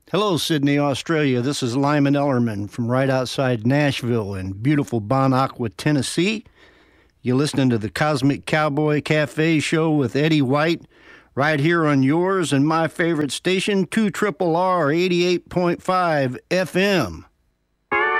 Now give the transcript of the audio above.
Hello, Sydney, Australia. This is Lyman Ellerman from right outside Nashville in beautiful Bon Aqua, Tennessee. You're listening to the Cosmic Cowboy Cafe show with Eddie White right here on yours and my favorite station, 2RRR 88.5 FM.